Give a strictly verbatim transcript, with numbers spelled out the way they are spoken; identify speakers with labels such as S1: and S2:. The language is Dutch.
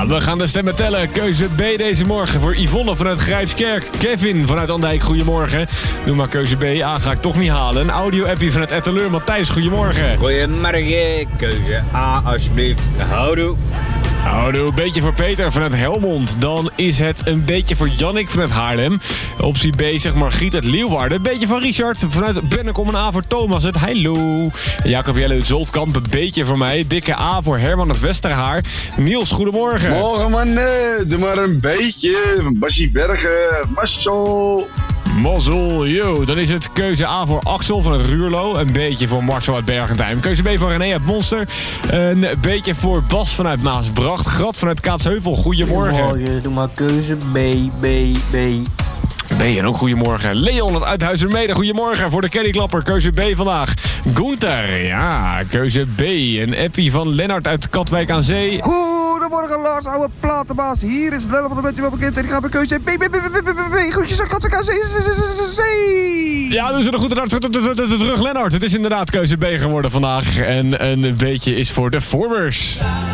S1: Ja, we gaan de stemmen tellen. Keuze B deze morgen voor Yvonne vanuit Grijpskerk. Kevin vanuit Andijk, goedemorgen. Doe maar keuze B. A ga ik toch niet halen. Een audio-appie vanuit Etteleur. Matthijs, goedemorgen.
S2: Goedemorgen. Keuze A, alsjeblieft. Houdoe.
S1: Houdoe, een beetje voor Peter vanuit Helmond. Dan is het een beetje voor Jannik vanuit Haarlem. Optie B, zeg Margriet uit Leeuwarden. Een beetje van Richard vanuit Bennekom. Een A voor Thomas uit Heilo. Jacob Jelle uit Zoltkamp, een beetje voor mij. Dikke A voor Herman uit Westerhaar. Niels, goedemorgen.
S3: Morgen man, nee, doe maar een beetje. Bassie Bergen, Marcel.
S1: Mazzel, yo. Dan is het keuze A voor Axel vanuit Ruurlo. Een beetje voor Marcel uit Bergentijn. Keuze B voor René uit Monster. Een beetje voor Bas vanuit Maasbracht. Grat vanuit Kaatsheuvel, goedemorgen.
S4: Goedemorgen, doe maar keuze B, B, B.
S1: B en ook goedemorgen. Leon uit Uithuizermede, goedemorgen. Voor de Kellyklapper, keuze B vandaag. Gunther, ja, keuze B. Een appie van Lennart uit Katwijk aan Zee.
S5: Goedemorgen Lars, oude platenbaas. Hier is het Lennart van de Beetje wel bekend. En ik ga voor keuze B, B, B, B, B, B, B. Groetjes aan Katwijk aan Zee.
S1: Ja, dus een goede terug, Lennart. Het is inderdaad keuze B geworden vandaag. En een beetje is voor de Forbers.